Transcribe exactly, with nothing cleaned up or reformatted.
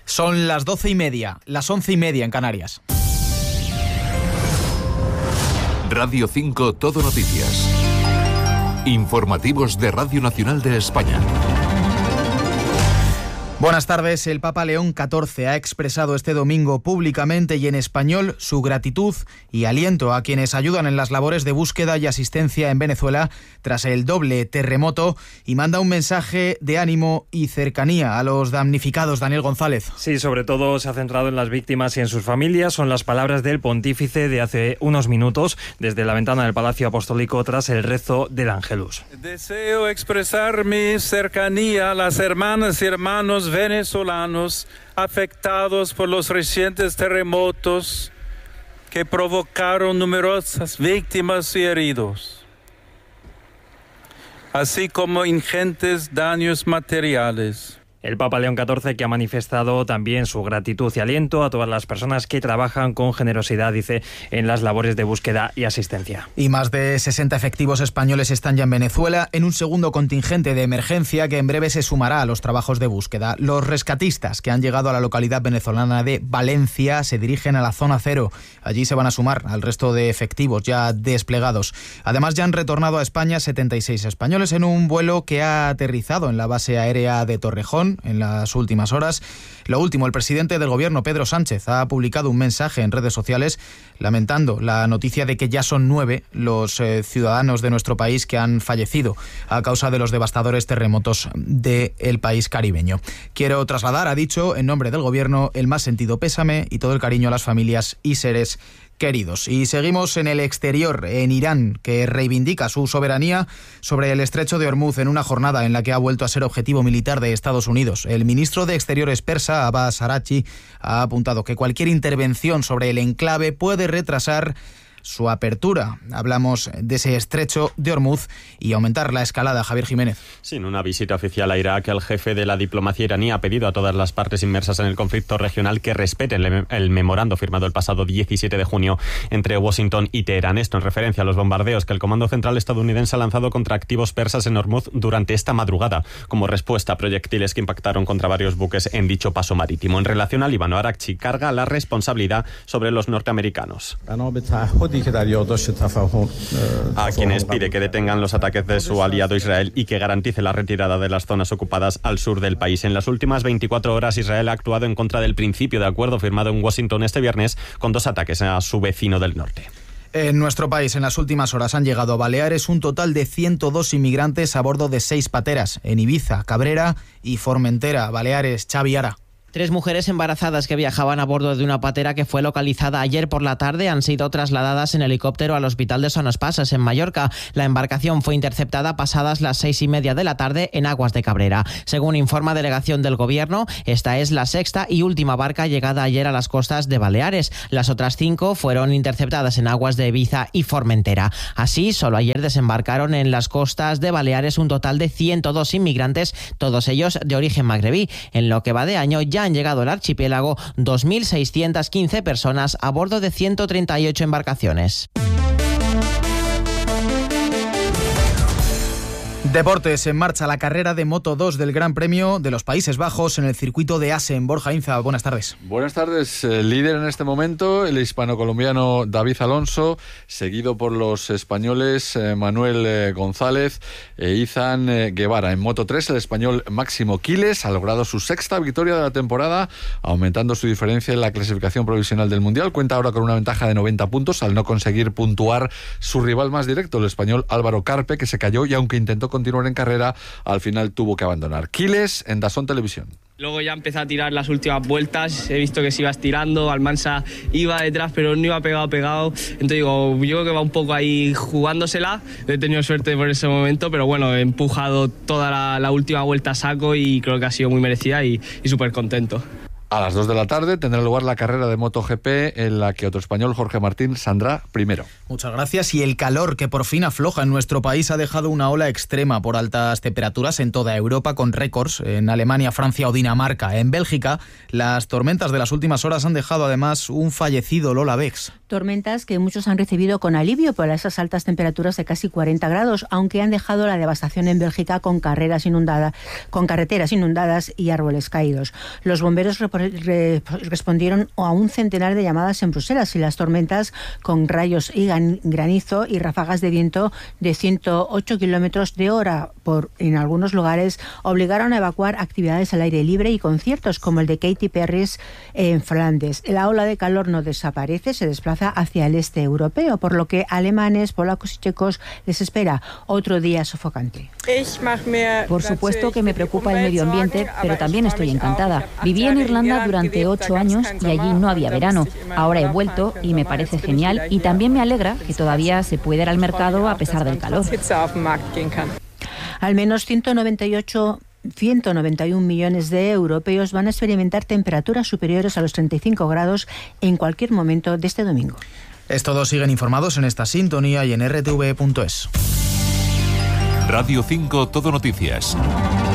Son las doce y media, las once y media en Canarias. Radio cinco Todo Noticias. Informativos de Radio Nacional de España. Buenas tardes. El Papa León catorce ha expresado este domingo públicamente y en español su gratitud y aliento a quienes ayudan en las labores de búsqueda y asistencia en Venezuela tras el doble terremoto y manda un mensaje de ánimo y cercanía a los damnificados. Daniel González. Sí, sobre todo se ha centrado en las víctimas y en sus familias. Son las palabras del pontífice de hace unos minutos desde la ventana del Palacio Apostólico tras el rezo del Ángelus. Deseo expresar mi cercanía a las hermanas y hermanos venezolanos afectados por los recientes terremotos que provocaron numerosas víctimas y heridos, así como ingentes daños materiales. El Papa León catorce, que ha manifestado también su gratitud y aliento a todas las personas que trabajan con generosidad, dice, en las labores de búsqueda y asistencia. Y más de sesenta efectivos españoles están ya en Venezuela en un segundo contingente de emergencia que en breve se sumará a los trabajos de búsqueda. Los rescatistas que han llegado a la localidad venezolana de Valencia se dirigen a la zona cero. Allí se van a sumar al resto de efectivos ya desplegados. Además, ya han retornado a España setenta y seis españoles en un vuelo que ha aterrizado en la base aérea de Torrejón en las últimas horas. Lo último, el presidente del gobierno, Pedro Sánchez, ha publicado un mensaje en redes sociales lamentando la noticia de que ya son nueve los eh, ciudadanos de nuestro país que han fallecido a causa de los devastadores terremotos del país caribeño. Quiero trasladar, ha dicho, en nombre del gobierno, el más sentido pésame y todo el cariño a las familias y seres queridos. Y seguimos en el exterior, en Irán, que reivindica su soberanía sobre el estrecho de Hormuz en una jornada en la que ha vuelto a ser objetivo militar de Estados Unidos. El ministro de Exteriores persa, Abbas Araghchi, ha apuntado que cualquier intervención sobre el enclave puede retrasar su apertura. Hablamos de ese estrecho de Hormuz y aumentar la escalada. Javier Jiménez. Sin una visita oficial a Irak, el jefe de la diplomacia iraní ha pedido a todas las partes inmersas en el conflicto regional que respeten el, el memorando firmado el pasado diecisiete de junio entre Washington y Teherán. Esto en referencia a los bombardeos que el Comando Central estadounidense ha lanzado contra activos persas en Hormuz durante esta madrugada, como respuesta a proyectiles que impactaron contra varios buques en dicho paso marítimo. En relación al Líbano, Araghchi carga la responsabilidad sobre los norteamericanos, a quienes pide que detengan los ataques de su aliado Israel y que garantice la retirada de las zonas ocupadas al sur del país. En las últimas veinticuatro horas, Israel ha actuado en contra del principio de acuerdo firmado en Washington este viernes con dos ataques a su vecino del norte. En nuestro país, en las últimas horas han llegado a Baleares un total de ciento dos inmigrantes a bordo de seis pateras en Ibiza, Cabrera y Formentera. Baleares, Xavi Ara. Tres mujeres embarazadas que viajaban a bordo de una patera que fue localizada ayer por la tarde han sido trasladadas en helicóptero al hospital de Son Espases, en Mallorca. La embarcación fue interceptada pasadas las seis y media de la tarde en aguas de Cabrera. Según informa delegación del Gobierno, esta es la sexta y última barca llegada ayer a las costas de Baleares. Las otras cinco fueron interceptadas en aguas de Ibiza y Formentera. Así, solo ayer desembarcaron en las costas de Baleares un total de ciento dos inmigrantes, todos ellos de origen magrebí. En lo que va de año ya han llegado al archipiélago dos mil seiscientas quince personas a bordo de ciento treinta y ocho embarcaciones. Deportes, en marcha la carrera de Moto dos del Gran Premio de los Países Bajos en el circuito de Assen. Borja Inza, buenas tardes. Buenas tardes. El líder en este momento, el hispano-colombiano David Alonso, seguido por los españoles eh, Manuel eh, González e Izan eh, Guevara. En Moto tres, el español Máximo Quiles ha logrado su sexta victoria de la temporada, aumentando su diferencia en la clasificación provisional del Mundial. Cuenta ahora con una ventaja de noventa puntos al no conseguir puntuar su rival más directo, el español Álvaro Carpe, que se cayó y aunque intentó continuar en carrera, al final tuvo que abandonar. Quiles en DAZN Televisión. Luego ya empecé a tirar las últimas vueltas, he visto que se iba estirando, Almansa iba detrás pero no iba pegado pegado, entonces digo, yo creo que va un poco ahí jugándosela, he tenido suerte por ese momento, pero bueno, he empujado toda la, la última vuelta a saco y creo que ha sido muy merecida y, y súper contento. A las dos de la tarde tendrá lugar la carrera de MotoGP en la que otro español, Jorge Martín, saldrá primero. Muchas gracias. Y el calor que por fin afloja en nuestro país ha dejado una ola extrema por altas temperaturas en toda Europa con récords en Alemania, Francia o Dinamarca. En Bélgica, las tormentas de las últimas horas han dejado además un fallecido. Lola Bex. Tormentas que muchos han recibido con alivio por esas altas temperaturas de casi cuarenta grados, aunque han dejado la devastación en Bélgica con carreras inundadas, con carreteras inundadas y árboles caídos. Los bomberos reportaron re respondieron a un centenar de llamadas en Bruselas y las tormentas con rayos y granizo y ráfagas de viento de ciento ocho kilómetros de hora por, en algunos lugares obligaron a evacuar actividades al aire libre y conciertos como el de Katy Perry en Flandes. La ola de calor no desaparece, se desplaza hacia el este europeo, por lo que alemanes, polacos y checos les espera otro día sofocante. Por supuesto que me preocupa el medio ambiente, pero también estoy encantada. Viví en Irlanda durante ocho años y allí no había verano. Ahora he vuelto y me parece genial, y también me alegra que todavía se pueda ir al mercado a pesar del calor. Al menos ciento noventa y ocho ciento noventa y un millones de europeos van a experimentar temperaturas superiores a los treinta y cinco grados en cualquier momento de este domingo. Estos siguen informados en esta sintonía y en r t v punto es. Radio cinco Todo Noticias.